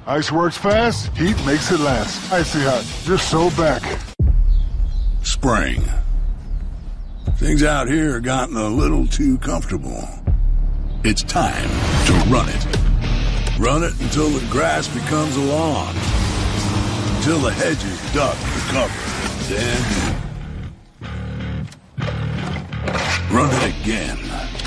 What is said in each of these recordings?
Ice works fast, heat makes it last. Icy Hot, just so back. Spring. Things out here have gotten a little too comfortable. It's time to run it. Run it until the grass becomes a lawn. Until the hedges duck for cover. Then run it again.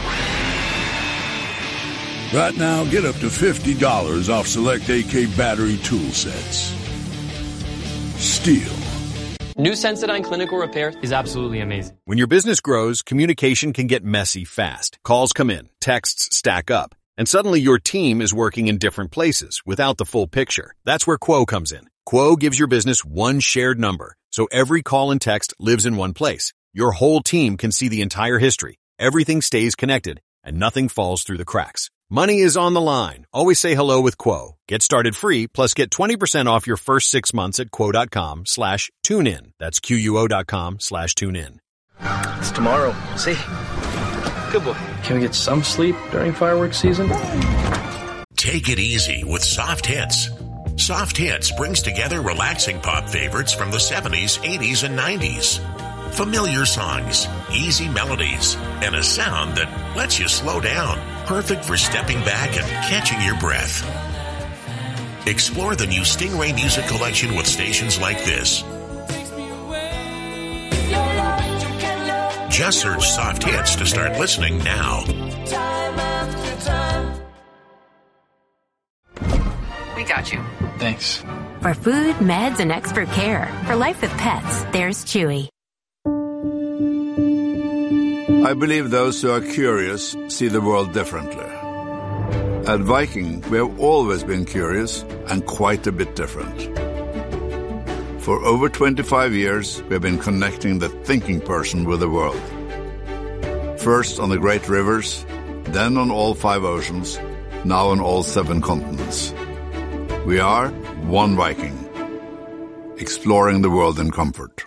Right now, get up to $50 off select AK battery tool sets. Steel. New Sensodyne Clinical Repair is absolutely amazing. When your business grows, communication can get messy fast. Calls come in, texts stack up, and suddenly your team is working in different places without the full picture. That's where Quo comes in. Quo gives your business one shared number, so every call and text lives in one place. Your whole team can see the entire history. Everything stays connected, and nothing falls through the cracks. Money is on the line. Always say hello with Quo. Get started free, plus get 20% off your first 6 months at quo.com/tunein. That's QUO.com/tunein. It's tomorrow. See? Good boy. Can we get some sleep during fireworks season? Take it easy with Soft Hits. Soft Hits brings together relaxing pop favorites from the 70s, 80s, and 90s. Familiar songs, easy melodies, and a sound that lets you slow down. Perfect for stepping back and catching your breath. Explore the new Stingray Music Collection with stations like this. Just search Soft Hits to start listening now. We got you. Thanks. For food, meds, and expert care. For life with pets, there's Chewy. I believe those who are curious see the world differently. At Viking, we have always been curious and quite a bit different. For over 25 years, we have been connecting the thinking person with the world. First on the great rivers, then on all 5 oceans, now on all 7 continents. We are one Viking, exploring the world in comfort.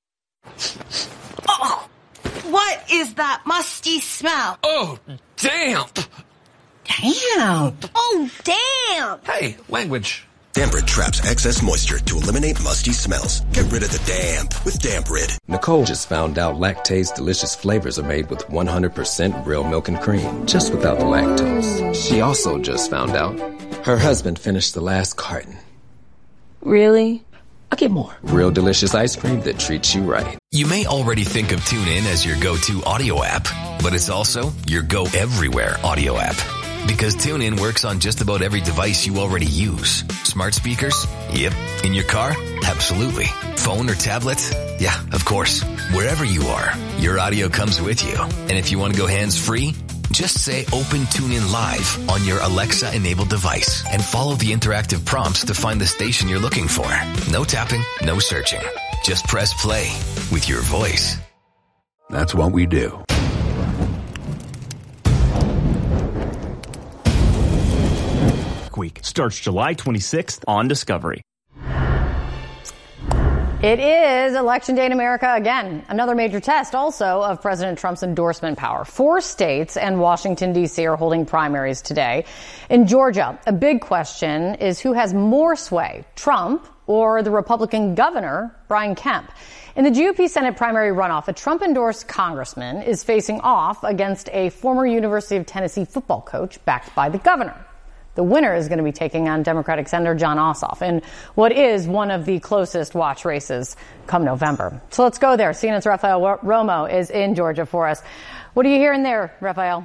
Oh, what is that musty smell? Oh, damp. Damp. Oh, damp. Hey, language. Damp-Rid traps excess moisture to eliminate musty smells. Get rid of the damp with Damp-Rid. Nicole just found out Lactae's delicious flavors are made with 100% real milk and cream, just without the lactose. She also just found out her husband finished the last carton. Really? I'll get more. Real delicious ice cream that treats you right. You may already think of TuneIn as your go-to audio app, but it's also your go-everywhere audio app. Because TuneIn works on just about every device you already use. Smart speakers? Yep. In your car? Absolutely. Phone or tablet? Yeah, of course. Wherever you are, your audio comes with you. And if you want to go hands-free, just say Open TuneIn Live on your Alexa-enabled device and follow the interactive prompts to find the station you're looking for. No tapping, no searching. Just press play with your voice. That's what we do. Week starts July 26th on Discovery. It is Election Day in America again. Another major test also of President Trump's endorsement power. 4 states and Washington, D.C. are holding primaries today. In Georgia, a big question is who has more sway, Trump or the Republican governor, Brian Kemp. In the GOP Senate primary runoff, a Trump-endorsed congressman is facing off against a former University of Tennessee football coach backed by the governor. The winner is going to be taking on Democratic Senator Jon Ossoff in what is one of the closest watch races come November. So let's go there. CNN's Rafael Romo is in Georgia for us. What are you hearing there, Rafael?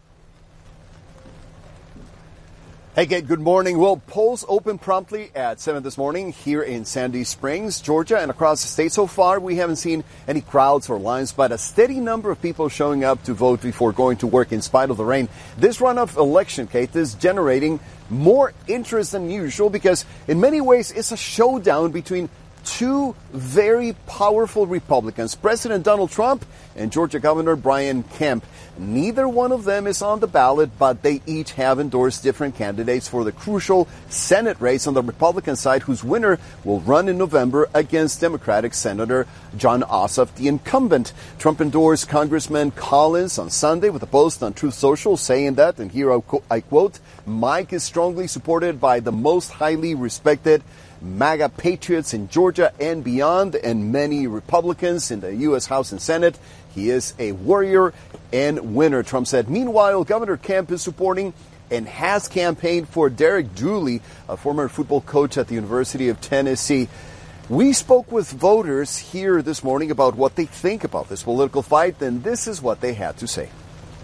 Hey, Kate, good morning. Well, polls open promptly at 7 this morning here in Sandy Springs, Georgia, and across the state. So far, we haven't seen any crowds or lines, but a steady number of people showing up to vote before going to work in spite of the rain. This runoff election, Kate, is generating more interest than usual because in many ways it's a showdown between two very powerful Republicans, President Donald Trump and Georgia Governor Brian Kemp. Neither one of them is on the ballot, but they each have endorsed different candidates for the crucial Senate race on the Republican side, whose winner will run in November against Democratic Senator Jon Ossoff, the incumbent. Trump endorsed Congressman Collins on Sunday with a post on Truth Social saying that, and here I quote, "Mike is strongly supported by the most highly respected MAGA patriots in Georgia and beyond, and many Republicans in the U.S. House and Senate. He is a warrior and winner," Trump said. Meanwhile, Governor Kemp is supporting and has campaigned for Derek Dooley, a former football coach at the University of Tennessee. We spoke with voters here this morning about what they think about this political fight, and this is what they had to say.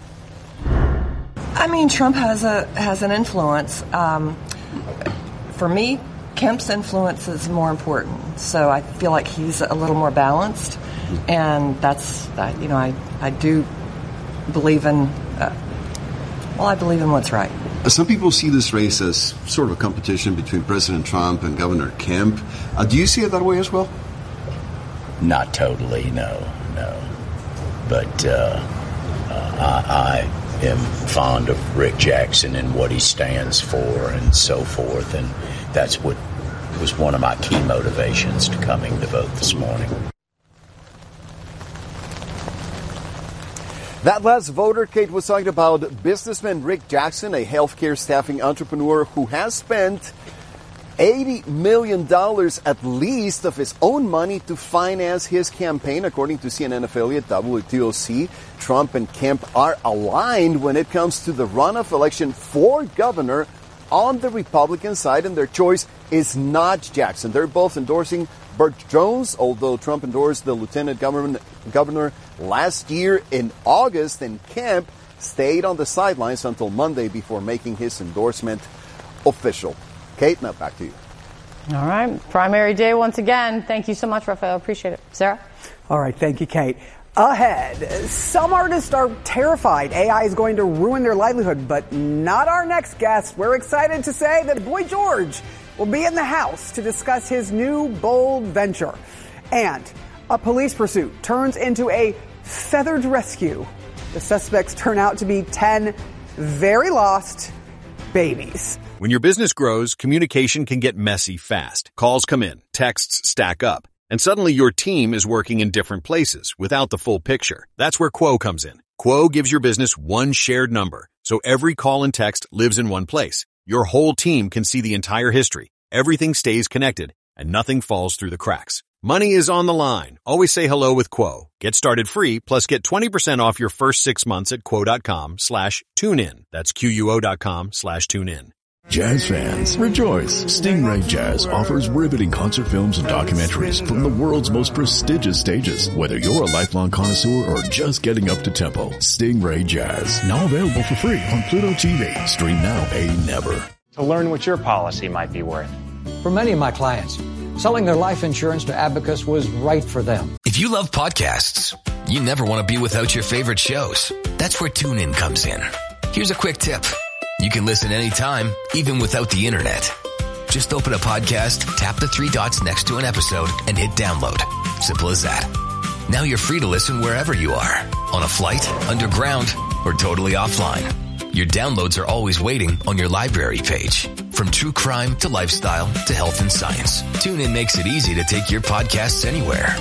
I mean, Trump has an influence. For me, Kemp's influence is more important. So I feel like he's a little more balanced, and that's I do believe in. I believe in what's right. Some people see this race as sort of a competition between President Trump and Governor Kemp. Do you see it that way as well? Not totally, no. But I am fond of Rick Jackson and what he stands for and so forth, and that's what was one of my key motivations to coming to vote this morning. That last voter, Kate, was talking about businessman Rick Jackson, a healthcare staffing entrepreneur who has spent $80 million at least of his own money to finance his campaign. According to CNN affiliate WTOC, Trump and Kemp are aligned when it comes to the runoff election for governor on the Republican side, and their choice is not Jackson. They're both endorsing Burt Jones, although Trump endorsed the lieutenant governor last year in August, and Kemp stayed on the sidelines until Monday before making his endorsement official. Kate, now back to you. All right. Primary day once again. Thank you so much, Rafael. Appreciate it. Sarah? All right. Thank you, Kate. Ahead, some artists are terrified AI is going to ruin their livelihood, but not our next guest. We're excited to say that Boy George will be in the house to discuss his new bold venture. And a police pursuit turns into a feathered rescue. The suspects turn out to be 10 very lost babies. When your business grows, communication can get messy fast. Calls come in, texts stack up, and suddenly your team is working in different places without the full picture. That's where Quo comes in. Quo gives your business one shared number, so every call and text lives in one place. Your whole team can see the entire history. Everything stays connected, and nothing falls through the cracks. Money is on the line. Always say hello with Quo. Get started free, plus get 20% off your first 6 months at quo.com/tunein. That's QUO.com/tunein. Jazz fans, rejoice! Stingray Jazz offers riveting concert films and documentaries from the world's most prestigious stages. Whether you're a lifelong connoisseur or just getting up to tempo, Stingray Jazz, now available for free on Pluto TV. Stream now, pay never. To learn what your policy might be worth. For many of my clients, selling their life insurance to Abacus was right for them. If you love podcasts, you never want to be without your favorite shows. That's where TuneIn comes in. Here's a quick tip. You can listen anytime, even without the internet. Just open a podcast, tap the 3 dots next to an episode, and hit download. Simple as that. Now you're free to listen wherever you are. On a flight, underground, or totally offline. Your downloads are always waiting on your library page. From true crime to lifestyle to health and science, TuneIn makes it easy to take your podcasts anywhere.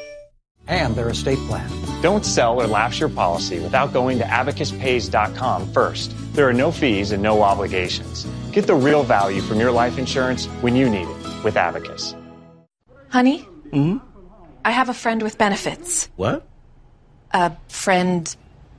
And their estate plan. Don't sell or lapse your policy without going to abacuspays.com first. There are no fees and no obligations. Get the real value from your life insurance when you need it with Abacus. Honey? I have a friend with benefits. What? A friend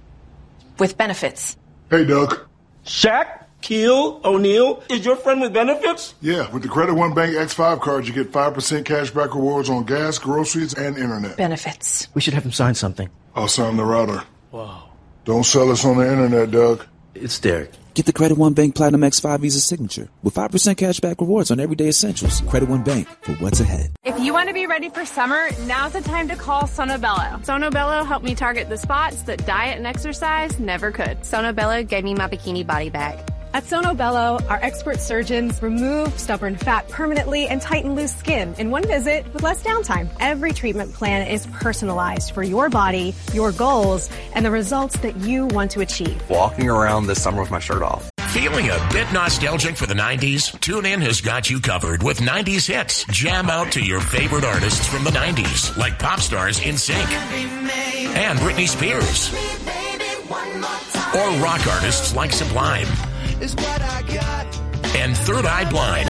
with benefits. Hey, Doug. Shaq, Keel, O'Neal, is your friend with benefits? Yeah, with the Credit One Bank X5 card, you get 5% cash back rewards on gas, groceries, and internet. Benefits. We should have him sign something. I'll sign the router. Wow. Don't sell us on the internet, Doug. It's Derek. Get the Credit One Bank Platinum X5 Visa Signature with 5% cash back rewards on everyday essentials. Credit One Bank for what's ahead. If you want to be ready for summer, now's the time to call Sonobello. Sonobello helped me target the spots that diet and exercise never could. Sonobello gave me my bikini body back. At Sono Bello, our expert surgeons remove stubborn fat permanently and tighten loose skin in one visit with less downtime. Every treatment plan is personalized for your body, your goals, and the results that you want to achieve. Walking around this summer with my shirt off. Feeling a bit nostalgic for the 90s? TuneIn has got you covered with 90s hits. Jam out to your favorite artists from the 90s, like pop stars NSYNC and Britney Spears. Or rock artists like Sublime and Third Eye Blind.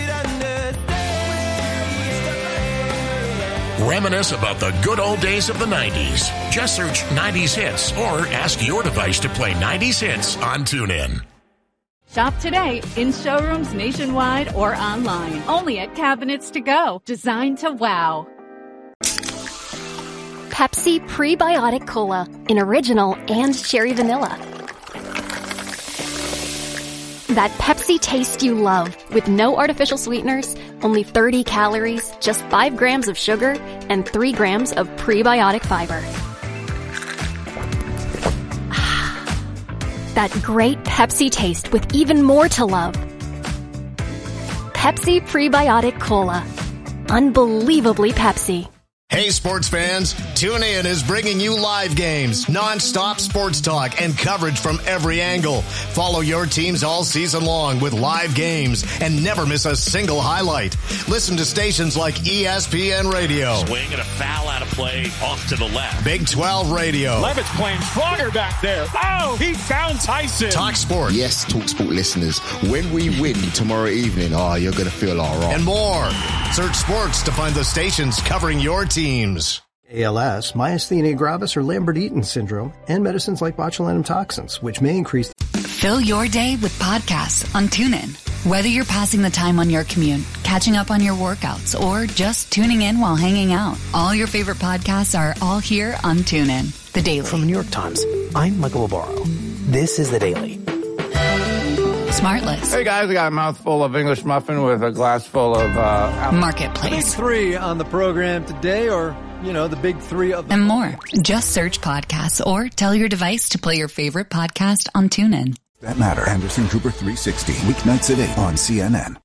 Reminisce about the good old days of the 90s. Just search 90s hits or ask your device to play 90s hits on TuneIn. Shop today in showrooms nationwide or online. Only at Cabinets to Go. Designed to wow. Pepsi Prebiotic Cola in original and cherry vanilla. That Pepsi taste you love with no artificial sweeteners, only 30 calories, just 5 grams of sugar, and 3 grams of prebiotic fiber. That great Pepsi taste with even more to love. Pepsi Prebiotic Cola. Unbelievably Pepsi. Hey sports fans, TuneIn is bringing you live games, non-stop sports talk, and coverage from every angle. Follow your teams all season long with live games and never miss a single highlight. Listen to stations like ESPN Radio. Swing and a foul out of play off to the left. Big 12 Radio. Levitt's playing stronger back there. Oh, he found Tyson. Talk Sport. Yes, Talk Sport listeners, when we win tomorrow evening, you're going to feel all right. And more. Search sports to find the stations covering your teams. ALS, myasthenia gravis, or Lambert-Eaton syndrome, and medicines like botulinum toxins, which may increase. Fill your day with podcasts on TuneIn. Whether you're passing the time on your commute, catching up on your workouts, or just tuning in while hanging out, all your favorite podcasts are all here on TuneIn. The Daily. From the New York Times, I'm Michael Obaro. This is The Daily. Smartless. Hey guys, we got a mouthful of English muffin with a glass full of Marketplace. The big three on the program today, or, the big three of and more. Just search podcasts or tell your device to play your favorite podcast on TuneIn. That Matter, Anderson Cooper 360, weeknights at 8 on CNN.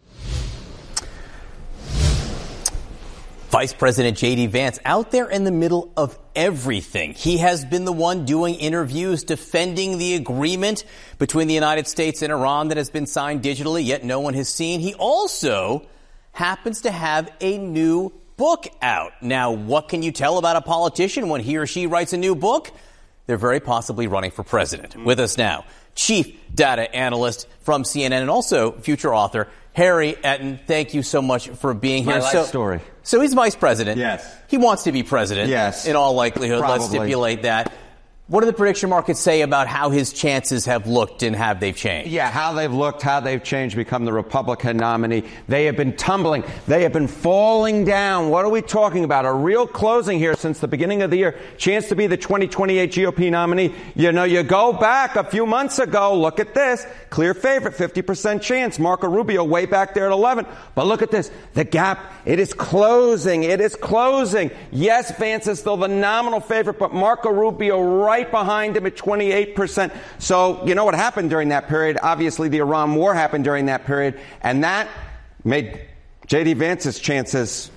Vice President J.D. Vance out there in the middle of everything. He has been the one doing interviews defending the agreement between the United States and Iran that has been signed digitally, yet no one has seen. He also happens to have a new book out. Now, what can you tell about a politician when he or she writes a new book? They're very possibly running for president. With us now, Chief Data Analyst from CNN and also future author Harry Etten. Thank you so much for being here. My life story. So he's vice president. Yes. He wants to be president. Yes. In all likelihood. Probably. Let's stipulate that. What do the prediction markets say about how his chances have looked and have they changed? Yeah, how they've looked, how they've changed, become the Republican nominee. They have been tumbling. They have been falling down. What are we talking about? A real closing here since the beginning of the year. Chance to be the 2028 GOP nominee. You go back a few months ago. Look at this. Clear favorite, 50% chance. Marco Rubio way back there at 11. But look at this. The gap, it is closing. It is closing. Yes, Vance is still the nominal favorite, but Marco Rubio right behind him at 28%. So, you know what happened during that period? Obviously, the Iran war happened during that period, and that made J.D. Vance's chances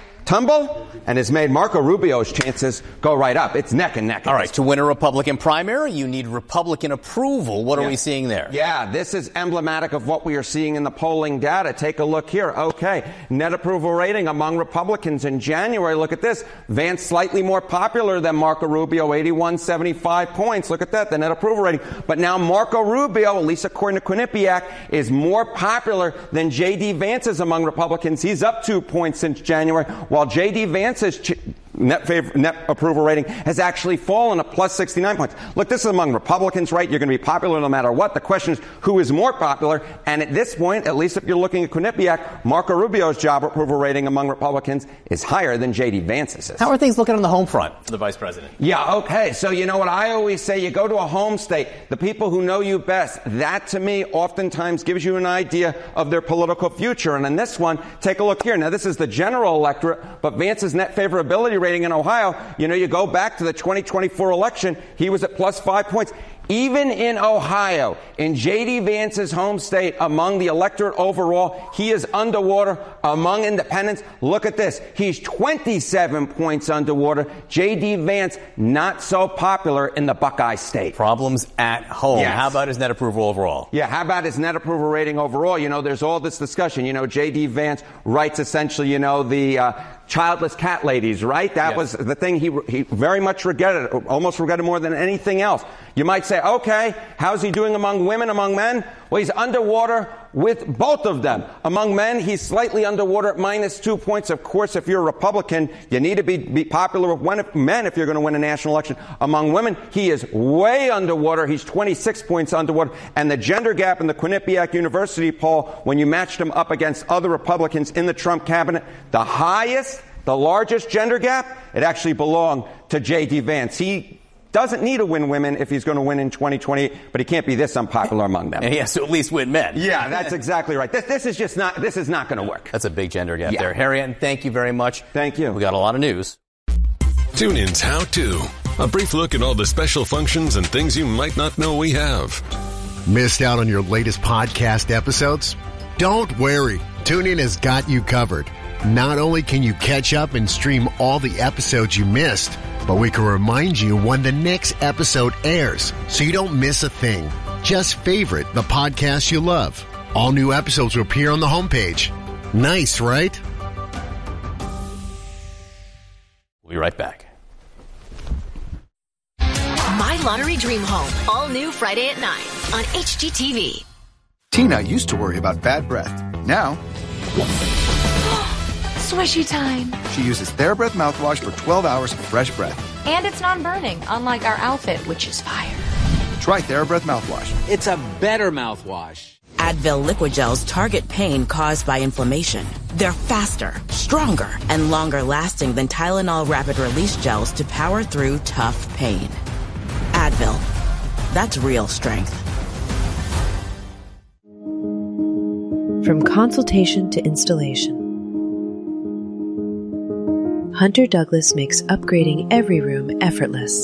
tumble and has made Marco Rubio's chances go right up. It's neck and neck. All right, to win a Republican primary, you need Republican approval. What are we seeing there? Yeah, this is emblematic of what we are seeing in the polling data. Take a look here. Okay, net approval rating among Republicans in January. Look at this. Vance slightly more popular than Marco Rubio, 81.75 points. Look at that, the net approval rating. But now Marco Rubio, at least according to Quinnipiac, is more popular than J.D. Vance is among Republicans. He's up 2 points since January, while J.D. Vance's net approval rating has actually fallen to plus 69 points. Look, this is among Republicans, right? You're going to be popular no matter what. The question is who is more popular. And at this point, at least if you're looking at Quinnipiac, Marco Rubio's job approval rating among Republicans is higher than J.D. Vance's. How are things looking on the home front for the vice president? Yeah, okay. So you know what I always say? You go to a home state, the people who know you best, that to me oftentimes gives you an idea of their political future. And in this one, take a look here. Now, this is the general electorate, but Vance's net favorability rating in Ohio, you go back to the 2024 election, he was at plus 5 points. Even in Ohio, in J.D. Vance's home state, among the electorate overall, he is underwater among independents. Look at this. He's 27 points underwater. J.D. Vance, not so popular in the Buckeye State. Problems at home. Yes. How about his net approval overall? Yeah, how about his net approval rating overall? You know, there's all this discussion. You know, J.D. Vance writes essentially, you know, the childless cat ladies, right? That was the thing he very much regretted, almost regretted more than anything else. You might say, okay, how's he doing among women, among men? Well, he's underwater with both of them. Among men, he's slightly underwater at -2 points. Of course, if you're a Republican, you need to be popular with men if you're going to win a national election. Among women, he is way underwater. He's 26 points underwater. And the gender gap in the Quinnipiac University poll, when you matched him up against other Republicans in the Trump cabinet, the highest, the largest gender gap, it actually belonged to J.D. Vance. He doesn't need to win women if he's going to win in 2020, but he can't be this unpopular among them. And he has to at least win men. Yeah, that's exactly right. This is not going to work. That's a big gender gap there. Harriet, thank you very much. Thank you. We got a lot of news. TuneIn's How To. A brief look at all the special functions and things you might not know we have. Missed out on your latest podcast episodes? Don't worry. TuneIn has got you covered. Not only can you catch up and stream all the episodes you missed, but we can remind you when the next episode airs so you don't miss a thing. Just favorite the podcast you love. All new episodes will appear on the homepage. Nice, right? We'll be right back. My Lottery Dream Home, all new Friday at 9 on HGTV. Tina used to worry about bad breath. Now, swishy time. She uses TheraBreath mouthwash for 12 hours of fresh breath. And it's non-burning, unlike our outfit, which is fire. Try TheraBreath mouthwash. It's a better mouthwash. Advil liquid gels target pain caused by inflammation. They're faster, stronger, and longer lasting than Tylenol rapid release gels to power through tough pain. Advil. That's real strength. From consultation to installation, Hunter Douglas makes upgrading every room effortless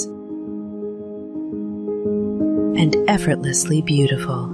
and effortlessly beautiful.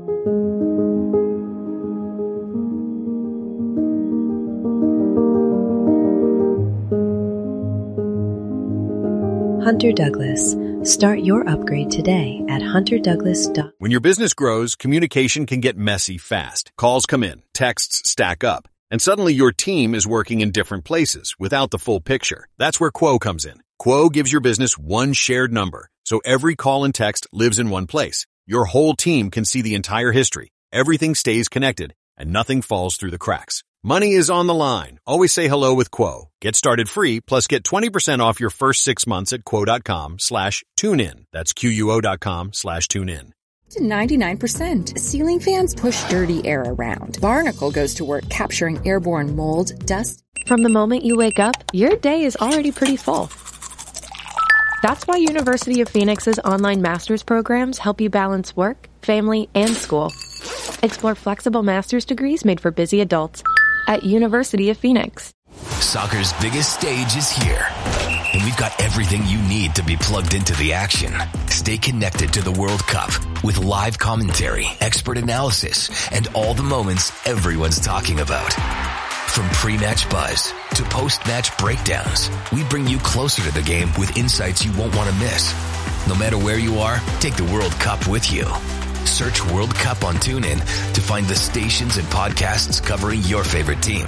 Hunter Douglas. Start your upgrade today at hunterdouglas.com. When your business grows, communication can get messy fast. Calls come in, texts stack up, and suddenly your team is working in different places without the full picture. That's where Quo comes in. Quo gives your business one shared number, so every call and text lives in one place. Your whole team can see the entire history. Everything stays connected, and nothing falls through the cracks. Money is on the line. Always say hello with Quo. Get started free, plus get 20% off your first 6 months at quo.com/tunein. That's QUO.com/tunein. To 99%. Ceiling fans push dirty air around. Barnacle goes to work capturing airborne mold, dust. From the moment you wake up, your day is already pretty full. That's why University of Phoenix's online master's programs help you balance work, family, and school. Explore flexible master's degrees made for busy adults at University of Phoenix. Soccer's biggest stage is here, and we've got everything you need to be plugged into the action. Stay connected to the World Cup with live commentary, expert analysis, and all the moments everyone's talking about. From pre-match buzz to post-match breakdowns, we bring you closer to the game with insights you won't want to miss. No matter where you are, take the World Cup with you. Search World Cup on TuneIn to find the stations and podcasts covering your favorite team.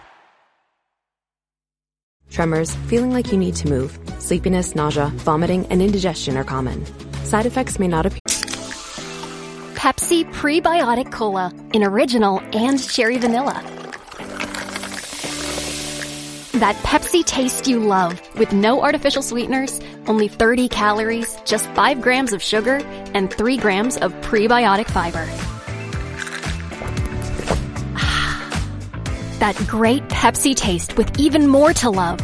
Tremors, feeling like you need to move, sleepiness, nausea, vomiting, and indigestion are common. Side effects may not appear. Pepsi Prebiotic Cola in original and cherry vanilla. That Pepsi taste you love with no artificial sweeteners, only 30 calories, just 5 grams of sugar, and 3 grams of prebiotic fiber. That great Pepsi taste with even more to love.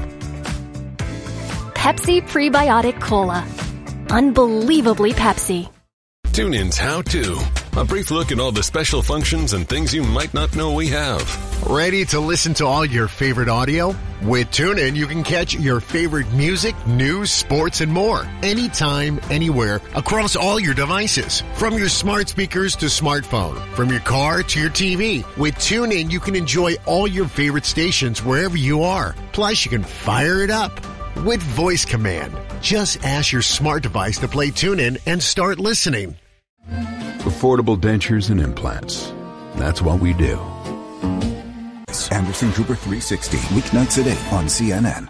Pepsi Prebiotic Cola. Unbelievably Pepsi. TuneIn's How To. A brief look at all the special functions and things you might not know we have. Ready to listen to all your favorite audio? With TuneIn, you can catch your favorite music, news, sports, and more anytime, anywhere, across all your devices. From your smart speakers to smartphone, from your car to your TV. With TuneIn, you can enjoy all your favorite stations wherever you are. Plus, you can fire it up with voice command. Just ask your smart device to play TuneIn and start listening. Affordable dentures and implants. That's what we do. Anderson Cooper 360, weeknights at 8 on CNN.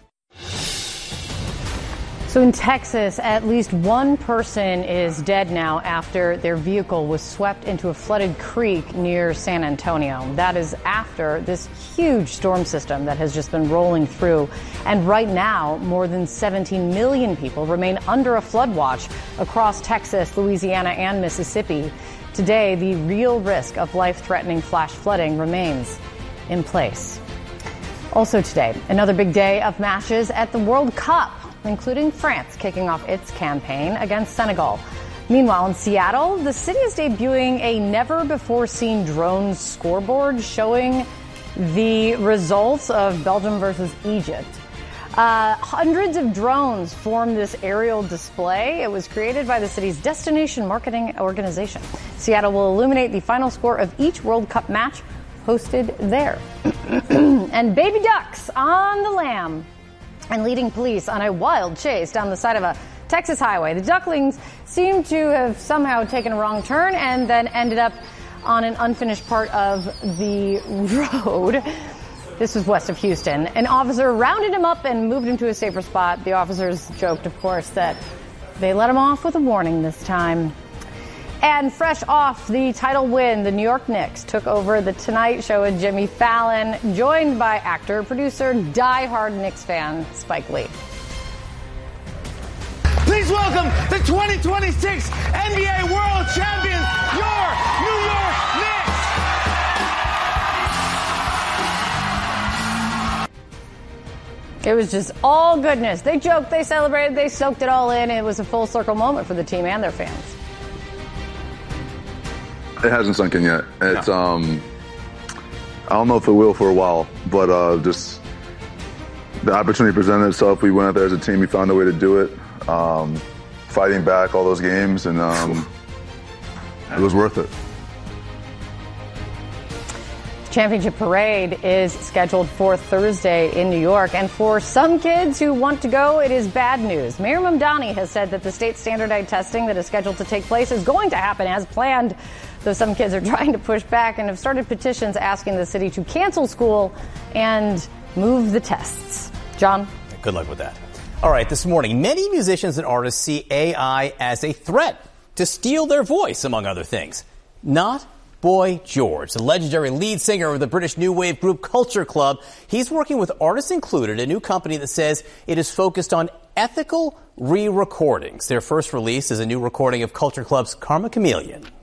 So in Texas, at least one person is dead now after their vehicle was swept into a flooded creek near San Antonio. That is after this huge storm system that has just been rolling through. And right now, more than 17 million people remain under a flood watch across Texas, Louisiana, and Mississippi. Today, the real risk of life-threatening flash flooding remains in place. Also today, another big day of matches at the World Cup, including France kicking off its campaign against Senegal. Meanwhile, in Seattle, the city is debuting a never-before-seen drone scoreboard showing the results of Belgium versus Egypt. Hundreds of drones form this aerial display. It was created by the city's destination marketing organization. Seattle will illuminate the final score of each World Cup match hosted there. And baby ducks on the lam and leading police on a wild chase down the side of a Texas highway. The ducklings seem to have somehow taken a wrong turn and then ended up on an unfinished part of the road. This was west of Houston. An officer rounded him up and moved him to a safer spot. The officers joked, of course, that they let him off with a warning this time. And fresh off the title win, the New York Knicks took over The Tonight Show with Jimmy Fallon, joined by actor, producer, diehard Knicks fan Spike Lee. Please welcome the 2026 NBA World Champions, your New York Knicks! It was just all goodness. They joked, they celebrated, they soaked it all in. It was a full circle moment for the team and their fans. It hasn't sunk in yet. It's I don't know if it will for a while, but just the opportunity presented itself. We went out there as a team. We found a way to do it, fighting back all those games, and it was worth it. Championship parade is scheduled for Thursday in New York. And for some kids who want to go, it is bad news. Mayor Mamdani has said that the state standardized testing that is scheduled to take place is going to happen as planned, though some kids are trying to push back and have started petitions asking the city to cancel school and move the tests. John? Good luck with that. All right, this morning, many musicians and artists see AI as a threat to steal their voice, among other things. Not Boy George, the legendary lead singer of the British new wave group Culture Club. He's working with Artists Included, a new company that says it is focused on ethical re-recordings. Their first release is a new recording of Culture Club's Karma Chameleon.